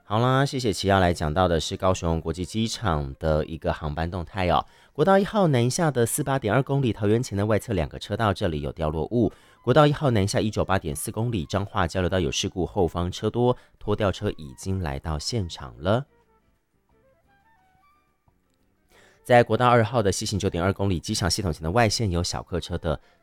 好啦，谢谢齐要来讲到的是高雄国际机场的一个航班动态哦。国道1号南下的48.2公里，桃园前的外侧两个车道这里有掉落物。国道1号南下198.4公里，彰化交流道有事故，后方车多，拖吊车已经来到现场了。在国道2号的西行9.2公里，机场系统前的外线有小客车的